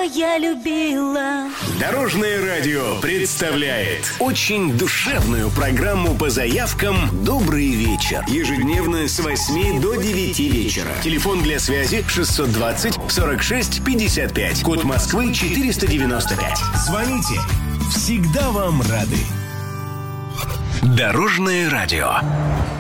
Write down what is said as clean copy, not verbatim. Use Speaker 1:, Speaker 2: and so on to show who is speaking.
Speaker 1: я любила.
Speaker 2: Дорожное радио представляет очень душевную программу по заявкам «Добрый вечер». Ежедневно с 8 до 9 вечера. Телефон для связи 620 46 55. Код Москвы 495. Звоните. Всегда вам рады. Дорожное радио.